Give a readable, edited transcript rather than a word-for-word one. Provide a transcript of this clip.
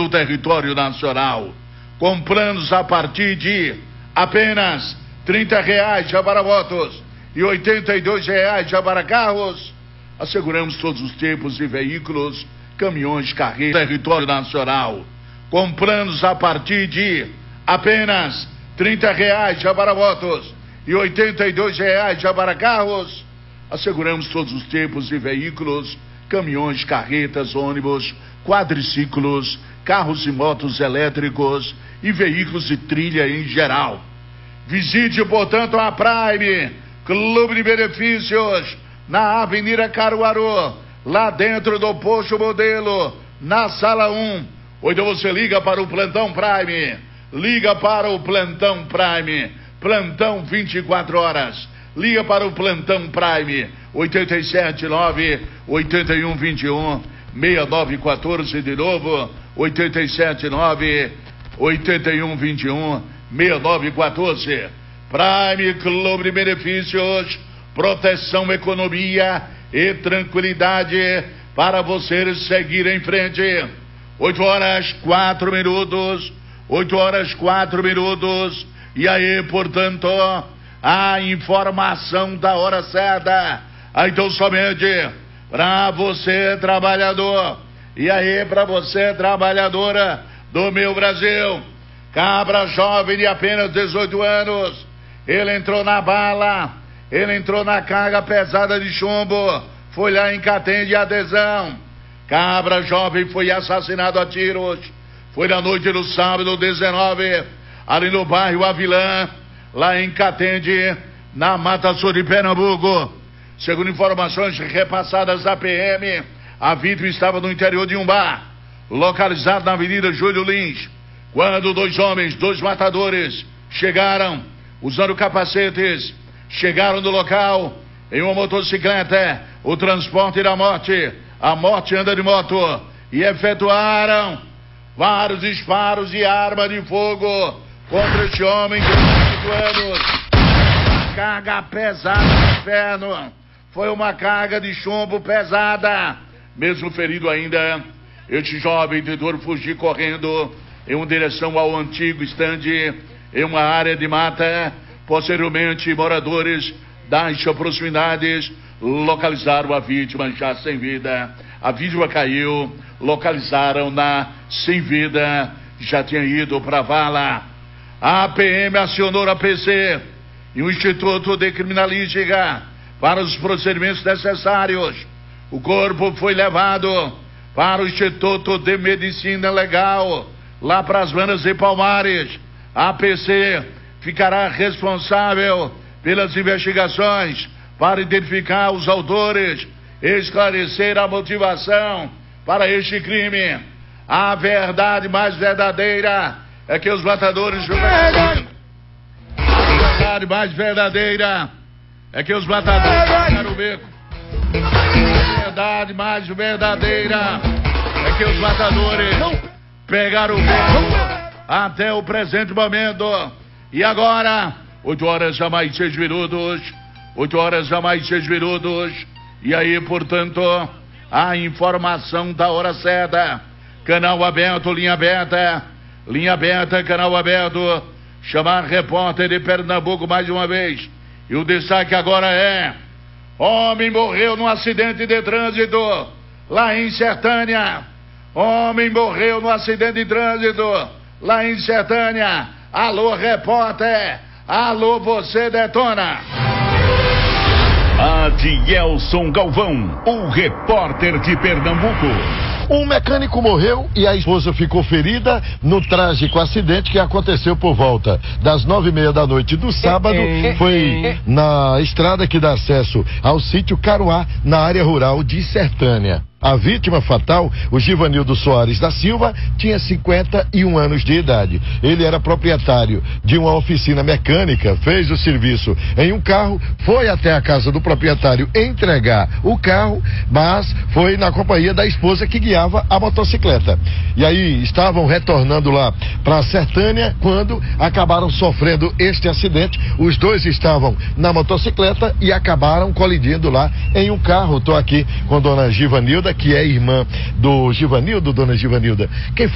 do território nacional, com planos a partir de apenas R$30 já para motos e R$82 já para carros. Asseguramos todos os tipos de veículos, caminhões, carretas, território nacional, com planos a partir de apenas R$30 já para motos e R$82 já para carros. Asseguramos todos os tipos de veículos, caminhões, carretas, ônibus, quadriciclos, carros e motos elétricos e veículos de trilha em geral. Visite, portanto, a Prime Clube de Benefícios na Avenida Caruaru, lá dentro do Posto Modelo, na Sala 1. Ou então você liga para o Plantão Prime. Liga para o Plantão Prime. Plantão 24 horas. Liga para o Plantão Prime. 879-8121-6914 de novo. 879-8121-6914. Prime Clube de Benefícios. Proteção, economia e tranquilidade para você seguir em frente. 8h04. 8h04. E aí, portanto, a informação da hora certa. Então, somente para você, trabalhador. E aí, para você, trabalhadora do meu Brasil. Cabra jovem de apenas 18 anos. Ele entrou na bala. Ele entrou na carga pesada de chumbo. Foi lá em Catende de Adesão. Cabra jovem foi assassinado a tiros. Foi na noite do sábado 19, ali no bairro Avilã, lá em Catende, na Mata Sul de Pernambuco. Segundo informações repassadas da PM, a vítima estava no interior de um bar, localizado na Avenida Júlio Lins, quando dois homens, dois matadores, chegaram, usando capacetes, chegaram no local, em uma motocicleta, o transporte da morte, a morte anda de moto, e efetuaram vários disparos de arma de fogo contra este homem de 18 anos. Uma carga pesada do inferno. Foi uma carga de chumbo pesada. Mesmo ferido ainda, este jovem tentou fugir correndo em uma direção ao antigo estande, em uma área de mata. Posteriormente, moradores das proximidades localizaram a vítima já sem vida. A vítima caiu, localizaram-na sem vida, já tinha ido para a vala. A PM acionou a PC e o Instituto de Criminalística para os procedimentos necessários. O corpo foi levado para o Instituto de Medicina Legal, lá para as Manas de Palmares. A PC ficará responsável pelas investigações para identificar os autores, esclarecer a motivação para este crime. A verdade mais verdadeira é que os matadores... A verdade mais verdadeira é que os matadores pegaram o beco. A verdade mais verdadeira é que os matadores pegaram o beco até o presente momento. E agora, 8h já mais 6 minutos. 8h já mais 6 minutos. E aí, portanto, a informação da hora certa. Canal aberto, linha aberta. Linha aberta, canal aberto. Chamar repórter de Pernambuco mais uma vez. E o destaque agora é: homem morreu num acidente de trânsito lá em Sertânia. Homem morreu num acidente de trânsito lá em Sertânia. Alô, repórter. Alô, você detona. Adielson Galvão, o repórter de Pernambuco. Um mecânico morreu e a esposa ficou ferida no trágico acidente que aconteceu por volta das 9h30 da noite do sábado. Foi na estrada que dá acesso ao sítio Caruá, na área rural de Sertânia. A vítima fatal, o Givanildo Soares da Silva, tinha 51 anos de idade. Ele era proprietário de uma oficina mecânica, fez o serviço em um carro, foi até a casa do proprietário entregar o carro, mas foi na companhia da esposa que guiava a motocicleta. E aí estavam retornando lá para Sertânia quando acabaram sofrendo este acidente. Os dois estavam na motocicleta e acabaram colidindo lá em um carro. Estou aqui com dona Givanilda, que é irmã do Givanildo, dona Givanilda. Quem